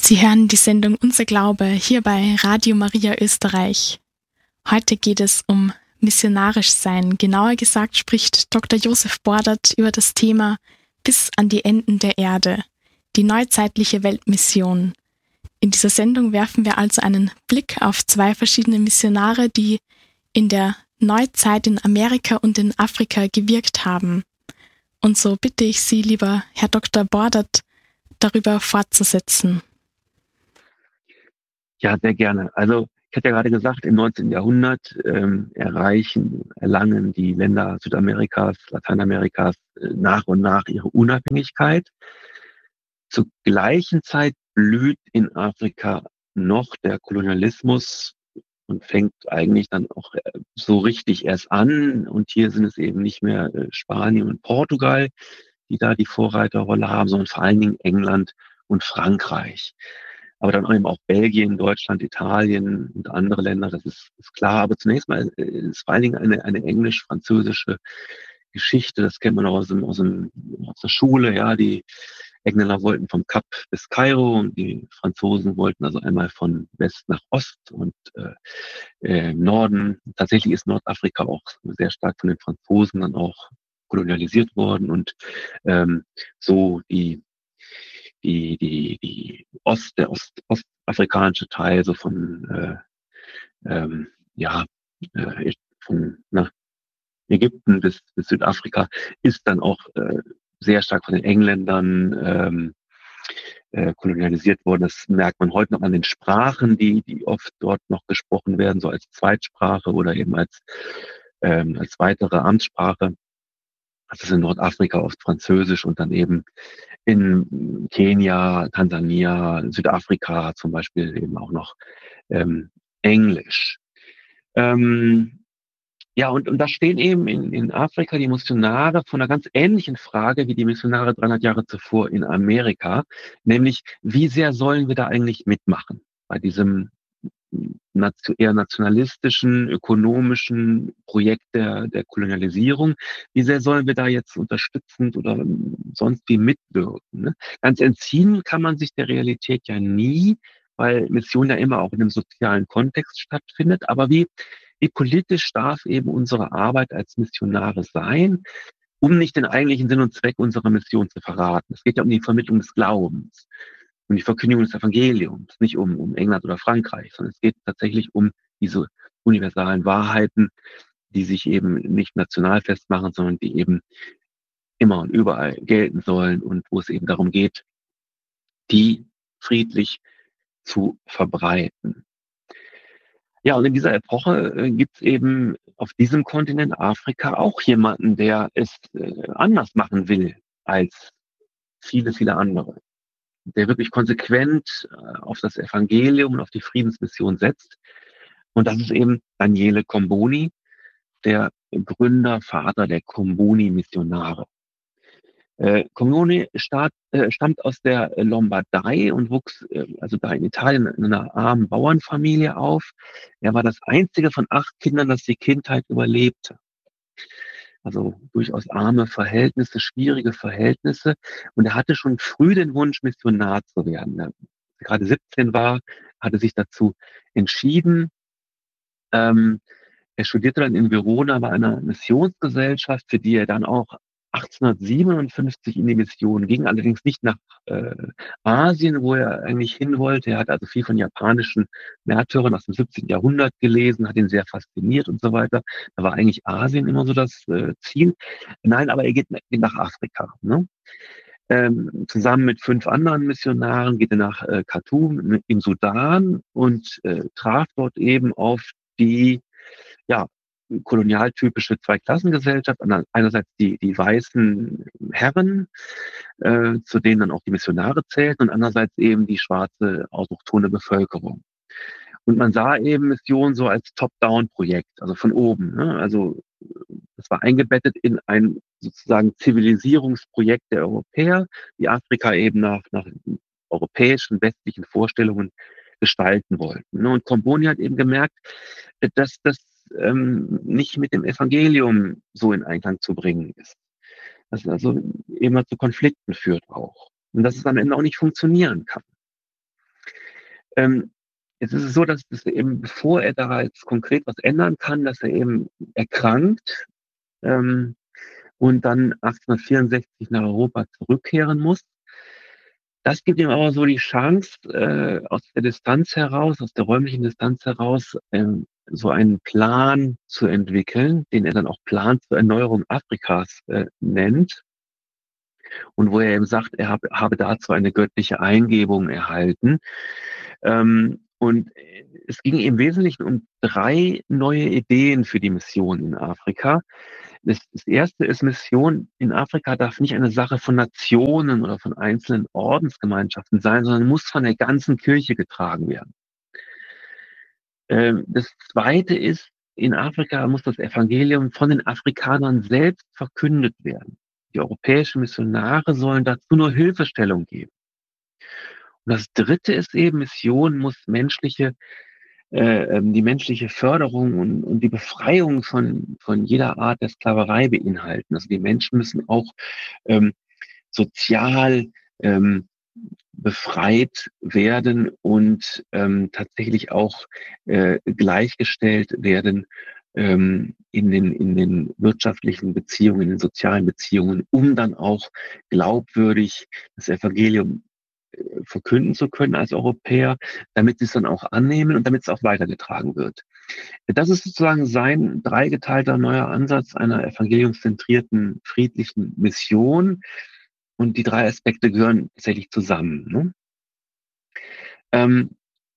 Sie hören die Sendung Unser Glaube hier bei Radio Maria Österreich. Heute geht es um missionarisch sein. Genauer gesagt spricht Dr. Josef Bordert über das Thema Bis an die Enden der Erde, die neuzeitliche Weltmission. In dieser Sendung werfen wir also einen Blick auf zwei verschiedene Missionare, die in der Neuzeit in Amerika und in Afrika gewirkt haben. Und so bitte ich Sie, lieber Herr Dr. Bordert, darüber fortzusetzen. Ja, sehr gerne. Also ich hatte ja gerade gesagt, im 19. Jahrhundert erlangen die Länder Südamerikas, Lateinamerikas nach und nach ihre Unabhängigkeit. Zur gleichen Zeit blüht in Afrika noch der Kolonialismus und fängt eigentlich dann auch so richtig erst an. Und hier sind es eben nicht mehr Spanien und Portugal, die da die Vorreiterrolle haben, sondern vor allen Dingen England und Frankreich. Aber dann eben auch Belgien, Deutschland, Italien und andere Länder, das ist klar. Aber zunächst mal ist vor allen Dingen eine englisch-französische Geschichte, das kennt man auch aus der Schule, ja, die Engländer wollten vom Kap bis Kairo und die Franzosen wollten also einmal von West nach Ost und im Norden. Tatsächlich ist Nordafrika auch sehr stark von den Franzosen dann auch kolonialisiert worden und so der ostafrikanische Teil so von Ägypten bis Südafrika ist dann auch sehr stark von den Engländern kolonialisiert worden. Das merkt man heute noch an den Sprachen, die oft dort noch gesprochen werden, so als Zweitsprache oder eben als weitere Amtssprache. Das ist in Nordafrika oft Französisch und dann eben in Kenia, Tansania, Südafrika zum Beispiel eben auch noch Englisch. Ja, und da stehen eben in Afrika die Missionare vor einer ganz ähnlichen Frage wie die Missionare 300 Jahre zuvor in Amerika, nämlich wie sehr sollen wir da eigentlich mitmachen bei diesem eher nationalistischen, ökonomischen Projekt der Kolonialisierung. Wie sehr sollen wir da jetzt unterstützend oder sonst wie mitwirken? Ne? Ganz entziehen kann man sich der Realität ja nie, weil Mission ja immer auch in einem sozialen Kontext stattfindet. Aber wie politisch darf eben unsere Arbeit als Missionare sein, um nicht den eigentlichen Sinn und Zweck unserer Mission zu verraten? Es geht ja um die Vermittlung des Glaubens und die Verkündigung des Evangeliums, nicht um England oder Frankreich, sondern es geht tatsächlich um diese universalen Wahrheiten, die sich eben nicht national festmachen, sondern die eben immer und überall gelten sollen und wo es eben darum geht, die friedlich zu verbreiten. Ja, und in dieser Epoche gibt es eben auf diesem Kontinent Afrika auch jemanden, der es anders machen will als viele, viele andere, der wirklich konsequent auf das Evangelium und auf die Friedensmission setzt. Und das ist eben Daniele Comboni, der Gründer, Vater der Comboni-Missionare. Comboni stammt aus der Lombardei und wuchs also da in Italien in einer armen Bauernfamilie auf. Er war das einzige von 8 Kindern, das die Kindheit überlebte. Also durchaus arme Verhältnisse, schwierige Verhältnisse. Und er hatte schon früh den Wunsch, Missionar zu werden. Als er gerade 17 war, hatte sich dazu entschieden. Er studierte dann in Verona bei einer Missionsgesellschaft, für die er dann auch 1857 in die Mission ging, allerdings nicht nach Asien, wo er eigentlich hin wollte. Er hat also viel von japanischen Märtyrern aus dem 17. Jahrhundert gelesen, hat ihn sehr fasziniert und so weiter. Da war eigentlich Asien immer so das Ziel. Nein, aber er geht nach Afrika. Ne? Zusammen mit 5 anderen Missionaren geht er nach Khartoum im Sudan und traf dort eben auf die kolonialtypische Zweiklassengesellschaft, einerseits die weißen Herren, zu denen dann auch die Missionare zählten, und andererseits eben die schwarze autochthone Bevölkerung. Und man sah eben Mission so als Top-Down-Projekt, also von oben. Ne? Also das war eingebettet in ein sozusagen Zivilisierungsprojekt der Europäer, die Afrika eben nach europäischen, westlichen Vorstellungen gestalten wollten. Ne? Und Comboni hat eben gemerkt, dass das nicht mit dem Evangelium so in Einklang zu bringen ist. Dass es also immer zu Konflikten führt auch. Und dass es am Ende auch nicht funktionieren kann. Ähm, Jetzt ist es so, dass es eben, bevor er da jetzt konkret was ändern kann, dass er eben erkrankt, ähm, und dann 1864 nach Europa zurückkehren muss. Das gibt ihm aber so die Chance, aus der Distanz heraus, aus der räumlichen Distanz heraus, so einen Plan zu entwickeln, den er dann auch Plan zur Erneuerung Afrikas nennt, und wo er eben sagt, er habe dazu eine göttliche Eingebung erhalten. Und es ging im Wesentlichen um 3 neue Ideen für die Mission in Afrika. Das erste ist, Mission in Afrika darf nicht eine Sache von Nationen oder von einzelnen Ordensgemeinschaften sein, sondern muss von der ganzen Kirche getragen werden. Das zweite ist, in Afrika muss das Evangelium von den Afrikanern selbst verkündet werden. Die europäischen Missionare sollen dazu nur Hilfestellung geben. Und das dritte ist eben, Mission muss die menschliche Förderung und die Befreiung von jeder Art der Sklaverei beinhalten. Also die Menschen müssen auch ähm, sozial befreit werden und tatsächlich auch gleichgestellt werden in den wirtschaftlichen Beziehungen, in den sozialen Beziehungen, um dann auch glaubwürdig das Evangelium verkünden zu können als Europäer, damit sie es dann auch annehmen und damit es auch weitergetragen wird. Das ist sozusagen sein dreigeteilter neuer Ansatz einer evangeliumszentrierten, friedlichen Mission. Und die 3 Aspekte gehören tatsächlich zusammen. Ne? Ähm,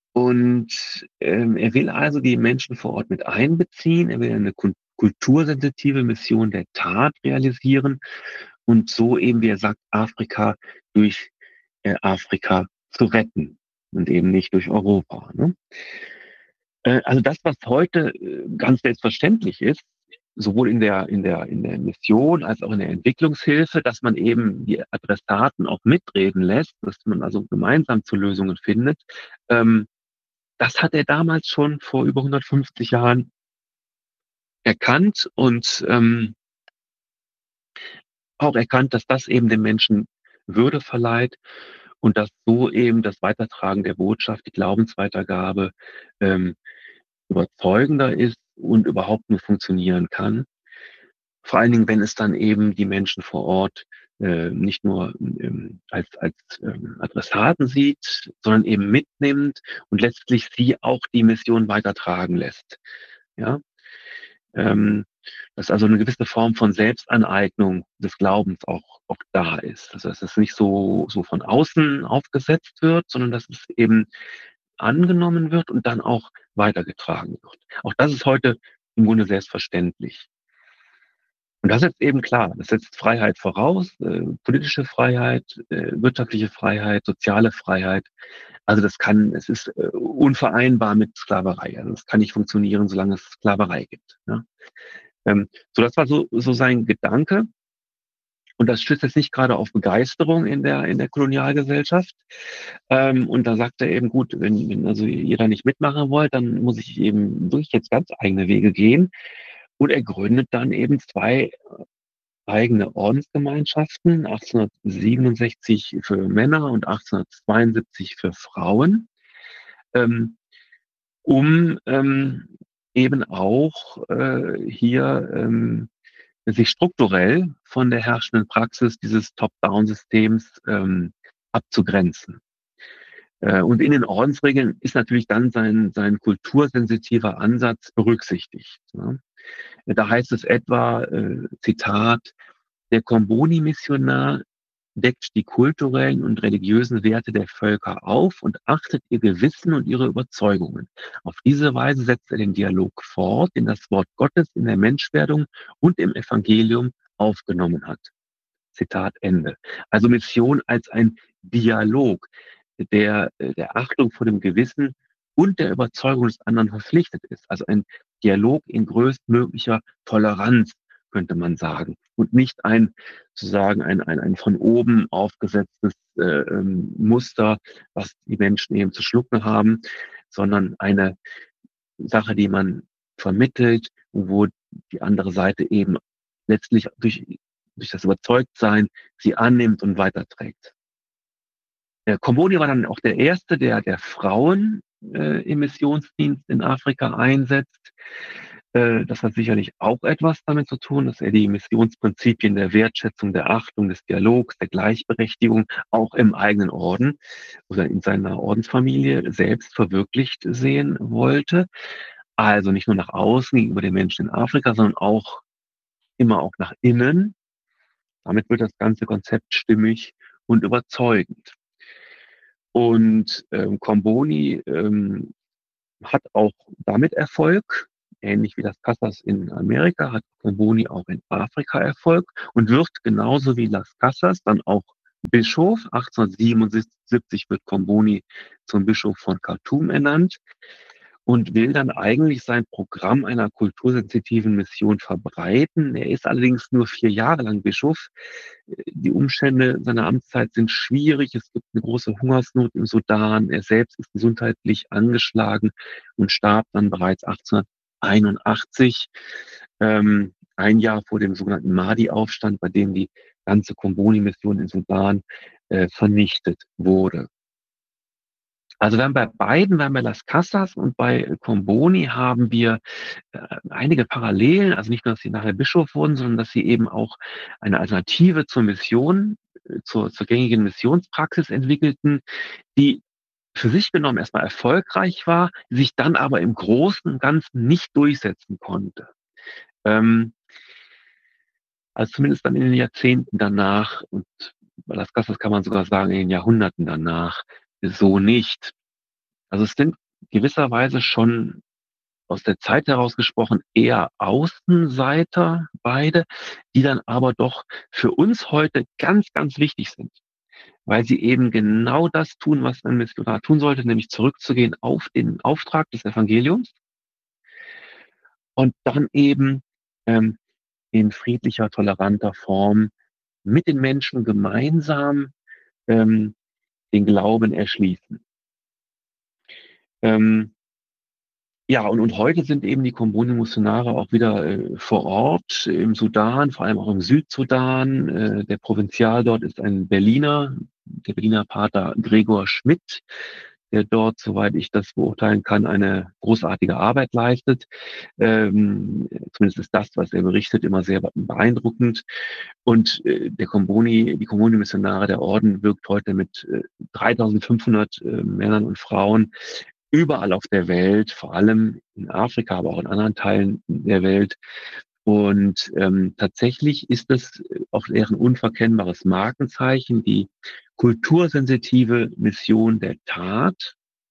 er will also die Menschen vor Ort mit einbeziehen. Er will eine kultursensitive Mission der Tat realisieren und so eben, wie er sagt, Afrika durch Afrika zu retten und eben nicht durch Europa. Ne? Also das, was heute ganz selbstverständlich ist, sowohl in der Mission als auch in der Entwicklungshilfe, dass man eben die Adressaten auch mitreden lässt, dass man also gemeinsam zu Lösungen findet. Das hat er damals schon vor über 150 Jahren erkannt und auch erkannt, dass das eben den Menschen Würde verleiht und dass so eben das Weitertragen der Botschaft, die Glaubensweitergabe ähm, überzeugender ist und überhaupt nur funktionieren kann. Vor allen Dingen, wenn es dann eben die Menschen vor Ort nicht nur als Adressaten sieht, sondern eben mitnimmt und letztlich sie auch die Mission weitertragen lässt. Ja, ähm, dass also eine gewisse Form von Selbstaneignung des Glaubens auch da ist. Also dass es nicht so von außen aufgesetzt wird, sondern dass es eben angenommen wird und dann auch weitergetragen wird. Auch das ist heute im Grunde selbstverständlich. Und das ist eben klar, das setzt Freiheit voraus, politische Freiheit, wirtschaftliche Freiheit, soziale Freiheit. Also es ist unvereinbar mit Sklaverei. Also es kann nicht funktionieren, solange es Sklaverei gibt. Ja. So, das war so sein Gedanke. Und das stößt jetzt nicht gerade auf Begeisterung in der Kolonialgesellschaft. Und da sagt er eben, gut, wenn also jeder nicht mitmachen wollt, dann muss ich eben durch jetzt ganz eigene Wege gehen. Und er gründet dann eben 2 eigene Ordensgemeinschaften, 1867 für Männer und 1872 für Frauen, ähm, um eben auch hier sich strukturell von der herrschenden Praxis dieses Top-Down-Systems abzugrenzen. Und in den Ordensregeln ist natürlich dann sein kultursensitiver Ansatz berücksichtigt. Ne? Da heißt es etwa, Zitat, der Comboni-Missionar deckt die kulturellen und religiösen Werte der Völker auf und achtet ihr Gewissen und ihre Überzeugungen. Auf diese Weise setzt er den Dialog fort, den das Wort Gottes in der Menschwerdung und im Evangelium aufgenommen hat. Zitat Ende. Also Mission als ein Dialog, der Achtung vor dem Gewissen und der Überzeugung des anderen verpflichtet ist. Also ein Dialog in größtmöglicher Toleranz, könnte man sagen. Und nicht sozusagen ein von oben aufgesetztes Muster, was die Menschen eben zu schlucken haben, sondern eine Sache, die man vermittelt, wo die andere Seite eben letztlich durch das Überzeugtsein sie annimmt und weiterträgt. Comboni war dann auch der erste, der Frauen im Missionsdienst in Afrika einsetzt. Das hat sicherlich auch etwas damit zu tun, dass er die Missionsprinzipien der Wertschätzung, der Achtung, des Dialogs, der Gleichberechtigung auch im eigenen Orden oder in seiner Ordensfamilie selbst verwirklicht sehen wollte. Also nicht nur nach außen gegenüber den Menschen in Afrika, sondern auch immer auch nach innen. Damit wird das ganze Konzept stimmig und überzeugend. Und Comboni hat auch damit Erfolg. Ähnlich wie das Casas in Amerika hat Comboni auch in Afrika Erfolg und wird genauso wie Las Casas dann auch Bischof. 1877 wird Comboni zum Bischof von Khartoum ernannt und will dann eigentlich sein Programm einer kultursensitiven Mission verbreiten. Er ist allerdings nur 4 Jahre lang Bischof. Die Umstände seiner Amtszeit sind schwierig. Es gibt eine große Hungersnot im Sudan. Er selbst ist gesundheitlich angeschlagen und starb dann bereits 1881, ein Jahr vor dem sogenannten Mahdi-Aufstand, bei dem die ganze Comboni-Mission im Sudan vernichtet wurde. Also wir haben bei Las Casas und bei Comboni haben wir einige Parallelen, also nicht nur, dass sie nachher Bischof wurden, sondern dass sie eben auch eine Alternative zur Mission, zur gängigen Missionspraxis entwickelten, die für sich genommen erstmal erfolgreich war, sich dann aber im Großen und Ganzen nicht durchsetzen konnte. Also zumindest dann in den Jahrzehnten danach und bei Las Casas kann man sogar sagen, in den Jahrhunderten danach so nicht. Also es sind gewisserweise schon aus der Zeit heraus gesprochen eher Außenseiter beide, die dann aber doch für uns heute ganz, ganz wichtig sind, weil sie eben genau das tun, was ein Missionar tun sollte, nämlich zurückzugehen auf den Auftrag des Evangeliums und dann eben in friedlicher, toleranter Form mit den Menschen gemeinsam den Glauben erschließen. Ja, und heute sind eben die Comboni-Missionare auch wieder vor Ort im Sudan, vor allem auch im Südsudan. Der Provinzial dort ist ein Berliner, der Berliner Pater Gregor Schmidt, der dort, soweit ich das beurteilen kann, eine großartige Arbeit leistet. Zumindest ist das, was er berichtet, immer sehr beeindruckend. Und die Comboni-Missionare, der Orden wirkt heute mit 3500 Männern und Frauen überall auf der Welt, vor allem in Afrika, aber auch in anderen Teilen der Welt. Und tatsächlich ist es auch eher ein unverkennbares Markenzeichen, die kultursensitive Mission der Tat.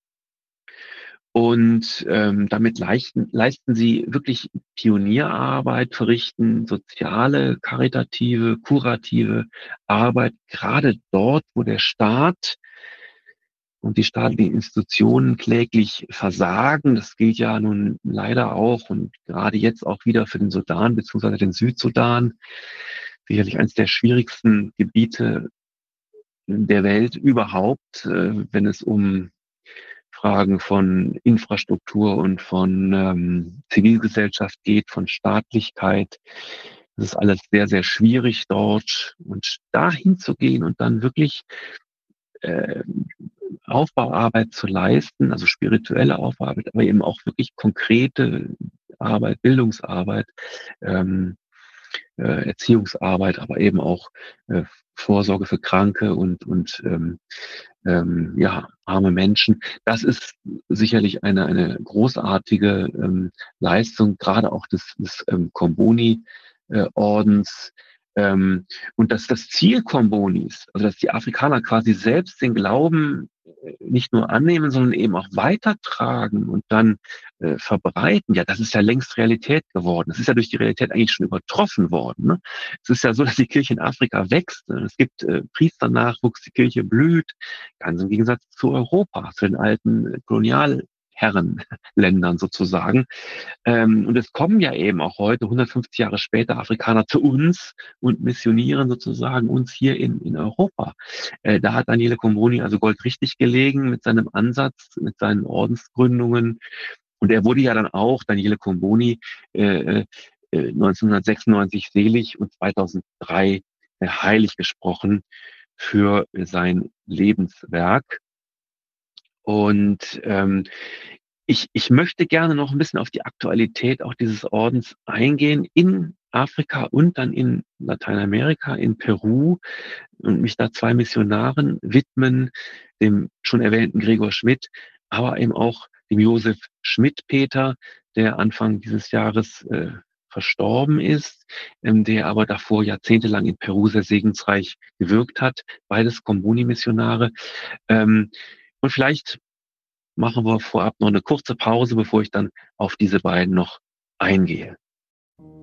Und damit leisten sie wirklich Pionierarbeit, verrichten soziale, karitative, kurative Arbeit, gerade dort, wo der Staat und die staatlichen Institutionen kläglich versagen. Das gilt ja nun leider auch und gerade jetzt auch wieder für den Sudan bzw. den Südsudan. Sicherlich eines der schwierigsten Gebiete der Welt überhaupt, wenn es um Fragen von Infrastruktur und von Zivilgesellschaft geht, von Staatlichkeit. Das ist alles sehr, sehr schwierig dort. Und dahin zu gehen und dann wirklich Aufbauarbeit zu leisten, also spirituelle Aufbauarbeit, aber eben auch wirklich konkrete Arbeit, Bildungsarbeit, Erziehungsarbeit, aber eben auch Vorsorge für Kranke und ja, arme Menschen. Das ist sicherlich eine großartige Leistung, gerade auch des Comboni-Ordens. Und dass das Ziel Combonis, also dass die Afrikaner quasi selbst den Glauben nicht nur annehmen, sondern eben auch weitertragen und dann verbreiten, ja, das ist ja längst Realität geworden. Das ist ja durch die Realität eigentlich schon übertroffen worden. Ne? Es ist ja so, dass die Kirche in Afrika wächst. Es gibt Priesternachwuchs, die Kirche blüht, ganz im Gegensatz zu Europa, zu den alten Kolonialherrenländern sozusagen. Und es kommen ja eben auch heute, 150 Jahre später, Afrikaner zu uns und missionieren sozusagen uns hier in Europa. Da hat Daniele Comboni also Gold richtig gelegen mit seinem Ansatz, mit seinen Ordensgründungen. Und er wurde ja dann auch, Daniele Comboni, 1996 selig und 2003 heilig gesprochen für sein Lebenswerk. Und ich möchte gerne noch ein bisschen auf die Aktualität auch dieses Ordens eingehen in Afrika und dann in Lateinamerika, in Peru, und mich da 2 Missionaren widmen, dem schon erwähnten Gregor Schmidt, aber eben auch dem Josef Schmidt-Peter, der Anfang dieses Jahres verstorben ist, der aber davor jahrzehntelang in Peru sehr segensreich gewirkt hat. Beides Combuni-Missionare. Und vielleicht machen wir vorab noch eine kurze Pause, bevor ich dann auf diese beiden noch eingehe.